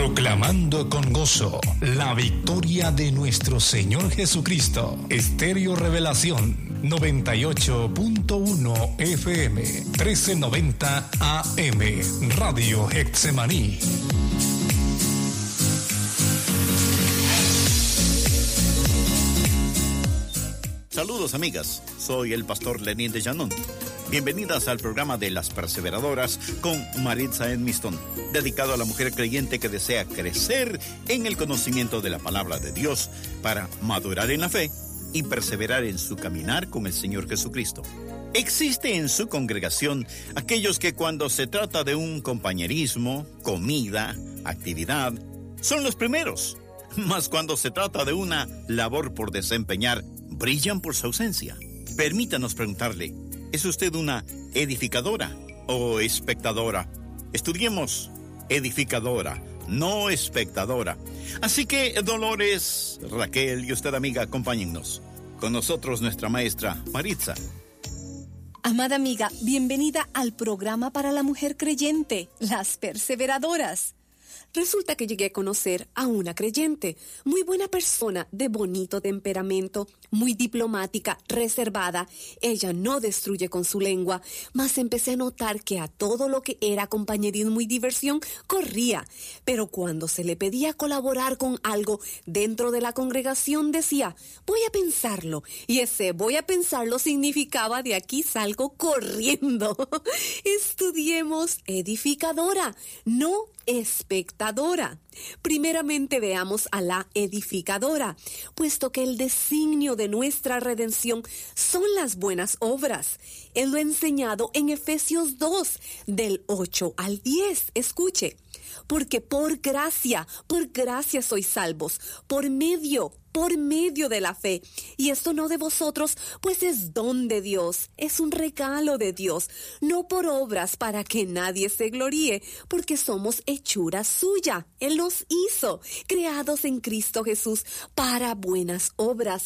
Proclamando con gozo la victoria de nuestro Señor Jesucristo. Estéreo Revelación 98.1 FM 1390 AM Radio Getsemaní. Saludos amigas, soy el pastor Lenín de Llanón. Bienvenidas al programa de Las Perseveradoras con Maritza Edmiston, dedicado a la mujer creyente que desea crecer en el conocimiento de la palabra de Dios para madurar en la fe y perseverar en su caminar con el Señor Jesucristo. Existe en su congregación aquellos que cuando se trata de un compañerismo, comida, actividad, son los primeros, mas cuando se trata de una labor por desempeñar, brillan por su ausencia. Permítanos preguntarle, ¿es usted una edificadora o espectadora? Estudiemos edificadora, no espectadora. Así que Dolores, Raquel y usted amiga, acompáñennos. Con nosotros nuestra maestra Maritza. Amada amiga, bienvenida al programa para la mujer creyente, Las Perseveradoras. Resulta que llegué a conocer a una creyente, muy buena persona, de bonito temperamento, muy diplomática, reservada. Ella no destruye con su lengua, mas empecé a notar que a todo lo que era compañerismo y diversión corría. Pero cuando se le pedía colaborar con algo dentro de la congregación decía, voy a pensarlo. Y ese voy a pensarlo significaba de aquí salgo corriendo. Estudiemos edificadora, no espectadora. Primeramente veamos a la edificadora, puesto que el designio de nuestra redención son las buenas obras. Él lo ha enseñado en Efesios 2, del 8 al 10. Escuche, porque por gracia sois salvos, por medio de la fe. Y esto no de vosotros, pues es don de Dios, es un regalo de Dios, no por obras para que nadie se gloríe, porque somos hechura suya. Él nos hizo, creados en Cristo Jesús, para buenas obras,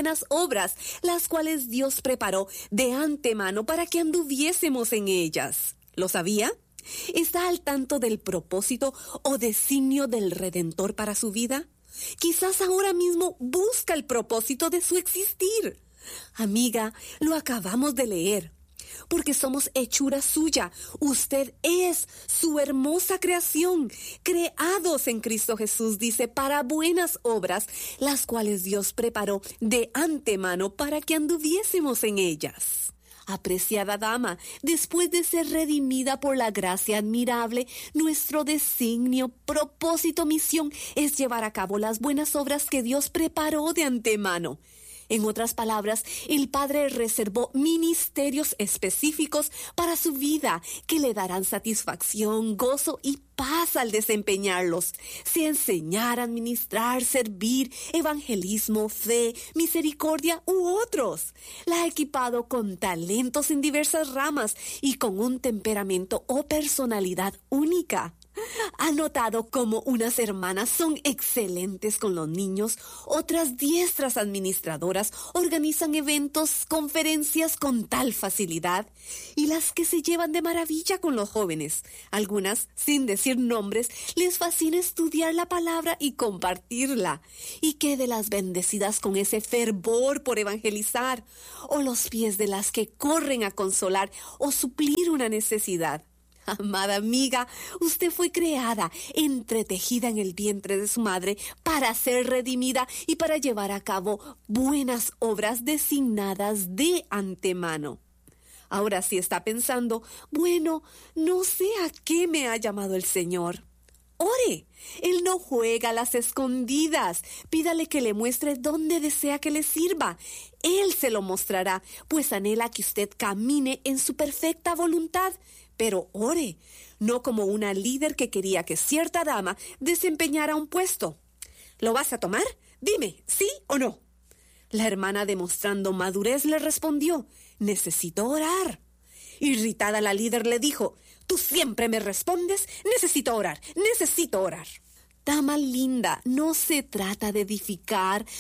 las cuales Dios preparó de antemano para que anduviésemos en ellas. ¿Lo sabía? ¿Está al tanto del propósito o designio del Redentor para su vida? Quizás ahora mismo busca el propósito de su existir. Amiga, lo acabamos de leer. Porque somos hechura suya. Usted es su hermosa creación, creados en Cristo Jesús, dice, para buenas obras, las cuales Dios preparó de antemano para que anduviésemos en ellas. Apreciada dama, después de ser redimida por la gracia admirable, nuestro designio, propósito, misión es llevar a cabo las buenas obras que Dios preparó de antemano. En otras palabras, el Padre reservó ministerios específicos para su vida que le darán satisfacción, gozo y paz al desempeñarlos. Sea enseñar, administrar, servir, evangelismo, fe, misericordia u otros. La ha equipado con talentos en diversas ramas y con un temperamento o personalidad única. Ha notado cómo unas hermanas son excelentes con los niños, otras diestras administradoras organizan eventos, conferencias con tal facilidad, y las que se llevan de maravilla con los jóvenes. Algunas, sin decir nombres, les fascina estudiar la palabra y compartirla. Y qué de las bendecidas con ese fervor por evangelizar, o los pies de las que corren a consolar o suplir una necesidad. Amada amiga, usted fue creada, entretejida en el vientre de su madre para ser redimida y para llevar a cabo buenas obras designadas de antemano. Ahora sí está pensando, bueno, no sé a qué me ha llamado el Señor. Ore, Él no juega a las escondidas. Pídale que le muestre dónde desea que le sirva. Él se lo mostrará, pues anhela que usted camine en su perfecta voluntad. Pero ore, no como una líder que quería que cierta dama desempeñara un puesto. ¿Lo vas a tomar? Dime, ¿sí o no? La hermana, demostrando madurez, le respondió, necesito orar. Irritada, la líder le dijo, tú siempre me respondes, necesito orar, necesito orar. Dama linda, no se trata de edificar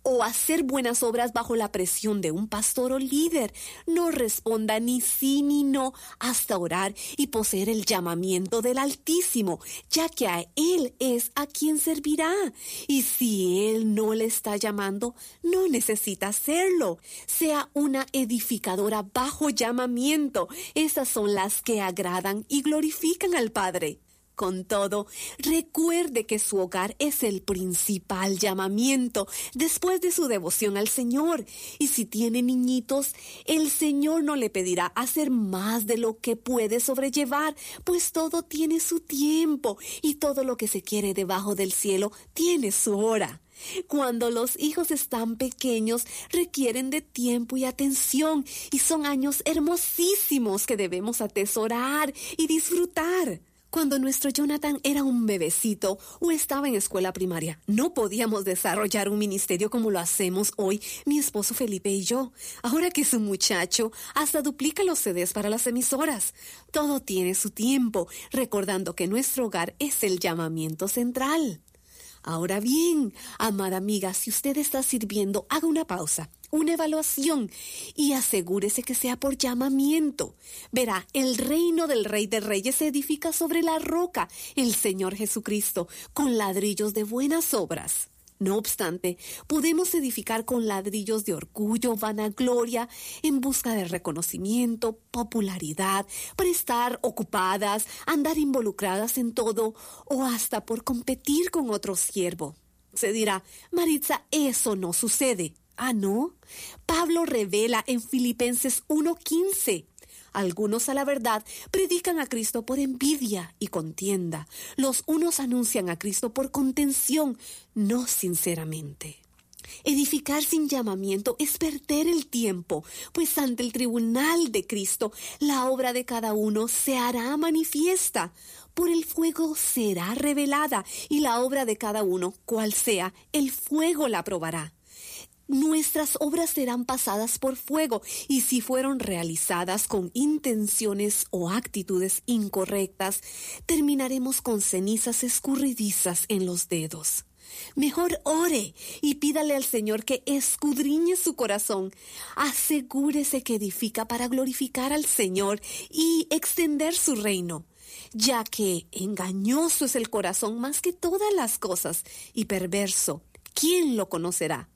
o hacer buenas obras bajo la presión de un pastor o líder. No responda ni sí ni no hasta orar y poseer el llamamiento del Altísimo, ya que a Él es a quien servirá. Y si Él no le está llamando, no necesita hacerlo. Sea una edificadora bajo llamamiento. Esas son las que agradan y glorifican al Padre. Con todo, recuerde que su hogar es el principal llamamiento después de su devoción al Señor. Y si tiene niñitos, el Señor no le pedirá hacer más de lo que puede sobrellevar, pues todo tiene su tiempo y todo lo que se quiere debajo del cielo tiene su hora. Cuando los hijos están pequeños, requieren de tiempo y atención, y son años hermosísimos que debemos atesorar y disfrutar. Cuando nuestro Jonathan era un bebecito o estaba en escuela primaria, no podíamos desarrollar un ministerio como lo hacemos hoy mi esposo Felipe y yo. Ahora que es un muchacho, hasta duplica los CDs para las emisoras. Todo tiene su tiempo, recordando que nuestro hogar es el llamamiento central. Ahora bien, amada amiga, si usted está sirviendo, haga una pausa, una evaluación y asegúrese que sea por llamamiento. Verá, el reino del Rey de Reyes se edifica sobre la roca, el Señor Jesucristo, con ladrillos de buenas obras. No obstante, podemos edificar con ladrillos de orgullo, vanagloria, en busca de reconocimiento, popularidad, para estar ocupadas, andar involucradas en todo o hasta por competir con otro siervo. Se dirá, Maritza, eso no sucede. ¿Ah, no? Pablo revela en Filipenses 1:15. Algunos, a la verdad, predican a Cristo por envidia y contienda. Los unos anuncian a Cristo por contención, no sinceramente. Edificar sin llamamiento es perder el tiempo, pues ante el tribunal de Cristo, la obra de cada uno se hará manifiesta. Por el fuego será revelada, y la obra de cada uno, cual sea, el fuego la probará. Nuestras obras serán pasadas por fuego, y si fueron realizadas con intenciones o actitudes incorrectas, terminaremos con cenizas escurridizas en los dedos. Mejor ore y pídale al Señor que escudriñe su corazón. Asegúrese que edifica para glorificar al Señor y extender su reino, ya que engañoso es el corazón más que todas las cosas y perverso. ¿Quién lo conocerá?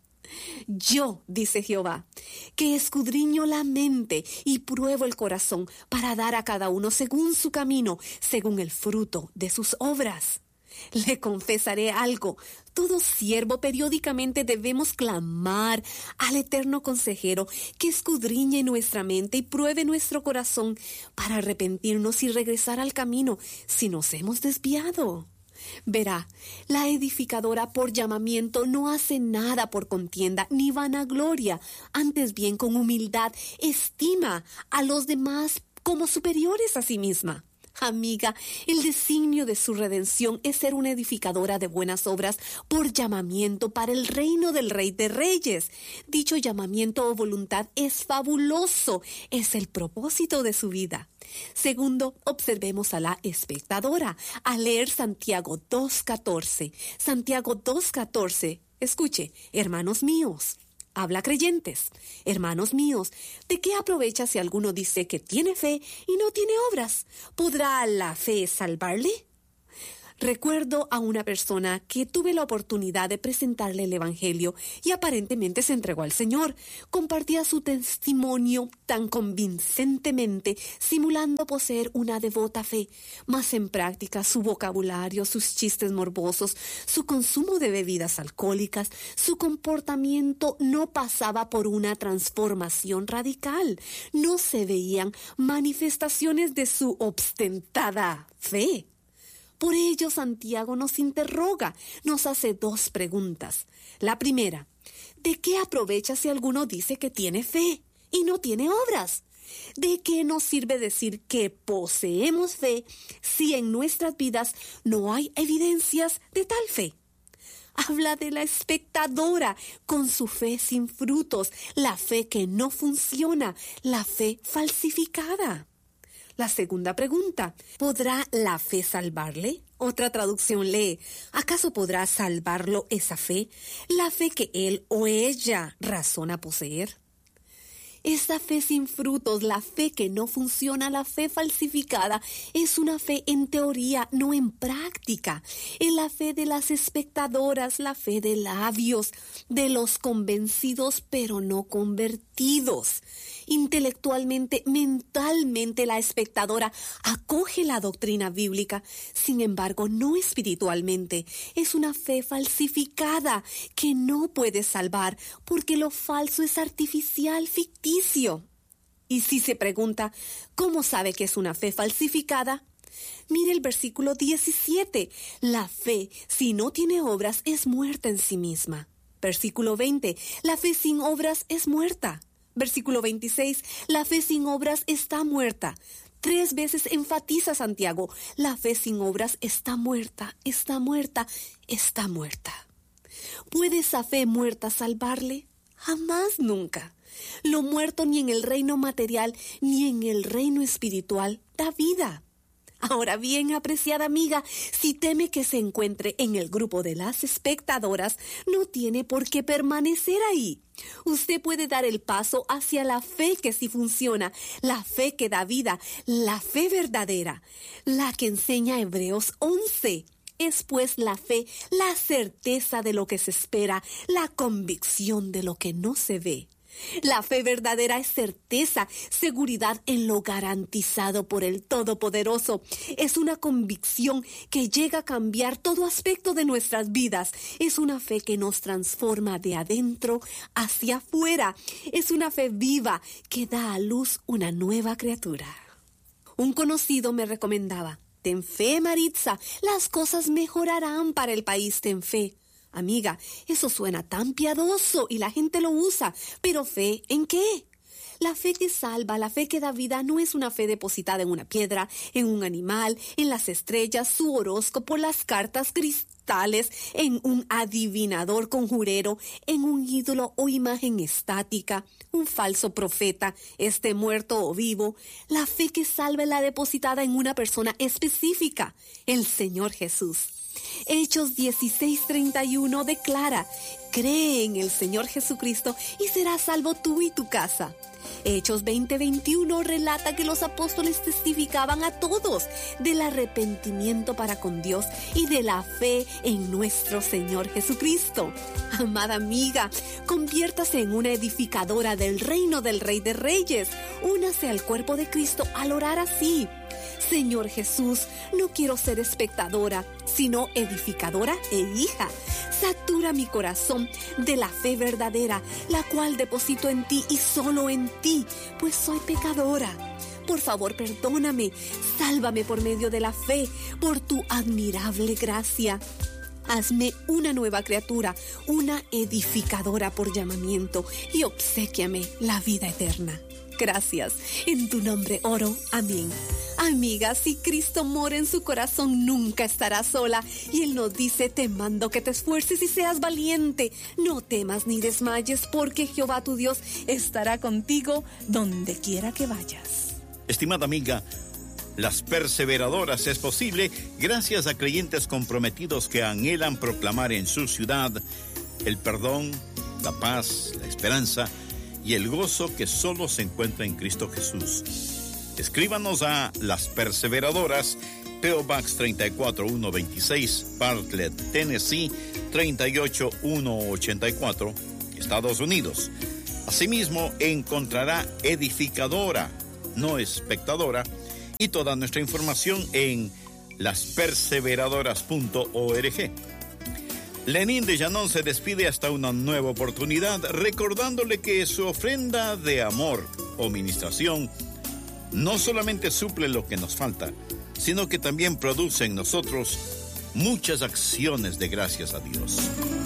Yo, dice Jehová, que escudriño la mente y pruebo el corazón para dar a cada uno según su camino, según el fruto de sus obras. Le confesaré algo. Todo siervo periódicamente debemos clamar al eterno consejero que escudriñe nuestra mente y pruebe nuestro corazón para arrepentirnos y regresar al camino si nos hemos desviado. Verá, la edificadora por llamamiento no hace nada por contienda ni vanagloria, antes bien con humildad estima a los demás como superiores a sí misma. Amiga, el designio de su redención es ser una edificadora de buenas obras por llamamiento para el reino del Rey de Reyes. Dicho llamamiento o voluntad es fabuloso, es el propósito de su vida. Segundo, observemos a la espectadora al leer Santiago 2:14. Santiago 2:14, escuche, hermanos míos. Habla creyentes, hermanos míos, ¿de qué aprovecha si alguno dice que tiene fe y no tiene obras? ¿Podrá la fe salvarle? Recuerdo a una persona que tuve la oportunidad de presentarle el Evangelio y aparentemente se entregó al Señor. Compartía su testimonio tan convincentemente, simulando poseer una devota fe, mas en práctica su vocabulario, sus chistes morbosos, su consumo de bebidas alcohólicas, su comportamiento no pasaba por una transformación radical. No se veían manifestaciones de su ostentada fe. Por ello, Santiago nos interroga, nos hace dos preguntas. La primera, ¿de qué aprovecha si alguno dice que tiene fe y no tiene obras? ¿De qué nos sirve decir que poseemos fe si en nuestras vidas no hay evidencias de tal fe? Habla de la espectadora con su fe sin frutos, la fe que no funciona, la fe falsificada. La segunda pregunta, ¿podrá la fe salvarle? Otra traducción lee: ¿acaso podrá salvarlo esa fe? La fe que él o ella razona poseer. Esta fe sin frutos, la fe que no funciona, la fe falsificada, es una fe en teoría, no en práctica. Es la fe de las espectadoras, la fe de labios, de los convencidos pero no convertidos. Intelectualmente, mentalmente, la espectadora acoge la doctrina bíblica, sin embargo, no espiritualmente. Es una fe falsificada que no puede salvar, porque lo falso es artificial, ficticio. Y si se pregunta, ¿cómo sabe que es una fe falsificada? Mire el versículo 17. La fe, si no tiene obras, es muerta en sí misma. Versículo 20. La fe sin obras es muerta. Versículo 26, la fe sin obras está muerta. 3 veces enfatiza Santiago, la fe sin obras está muerta, está muerta, está muerta. ¿Puede esa fe muerta salvarle? Jamás, nunca. Lo muerto ni en el reino material ni en el reino espiritual da vida. Ahora bien, apreciada amiga, si teme que se encuentre en el grupo de las espectadoras, no tiene por qué permanecer ahí. Usted puede dar el paso hacia la fe que sí funciona, la fe que da vida, la fe verdadera, la que enseña Hebreos 11. Es pues la fe, la certeza de lo que se espera, la convicción de lo que no se ve. La fe verdadera es certeza, seguridad en lo garantizado por el Todopoderoso. Es una convicción que llega a cambiar todo aspecto de nuestras vidas. Es una fe que nos transforma de adentro hacia afuera. Es una fe viva que da a luz una nueva criatura. Un conocido me recomendaba: ten fe, Maritza, las cosas mejorarán para el país, ten fe. Amiga, eso suena tan piadoso y la gente lo usa, pero ¿fe en qué? La fe que salva, la fe que da vida, no es una fe depositada en una piedra, en un animal, en las estrellas, su horóscopo, las cartas cristales, en un adivinador conjurero, en un ídolo o imagen estática, un falso profeta, esté muerto o vivo. La fe que salva es la depositada en una persona específica, el Señor Jesús. Hechos 16:31 declara: cree en el Señor Jesucristo y serás salvo tú y tu casa. Hechos 20:21 relata que los apóstoles testificaban a todos del arrepentimiento para con Dios y de la fe en nuestro Señor Jesucristo. Amada amiga, conviértase en una edificadora del reino del Rey de Reyes. Únase al cuerpo de Cristo al orar así: Señor Jesús, no quiero ser espectadora, sino edificadora e hija. Satura mi corazón de la fe verdadera, la cual deposito en ti y solo en ti, pues soy pecadora. Por favor, perdóname, sálvame por medio de la fe, por tu admirable gracia. Hazme una nueva criatura, una edificadora por llamamiento, y obséquiame la vida eterna. Gracias. En tu nombre oro. Amén. Amiga, si Cristo mora en su corazón, nunca estará sola. Y Él nos dice: te mando que te esfuerces y seas valiente. No temas ni desmayes, porque Jehová tu Dios estará contigo donde quiera que vayas. Estimada amiga, Las Perseveradoras es posible gracias a creyentes comprometidos que anhelan proclamar en su ciudad el perdón, la paz, la esperanza y el gozo que solo se encuentra en Cristo Jesús. Escríbanos a Las Perseveradoras, P.O. Box 34126, Bartlett, Tennessee 38184, Estados Unidos. Asimismo, encontrará edificadora, no espectadora, y toda nuestra información en lasperseveradoras.org. Lenín de Llanón se despide hasta una nueva oportunidad, recordándole que su ofrenda de amor o ministración no solamente suple lo que nos falta, sino que también produce en nosotros muchas acciones de gracias a Dios.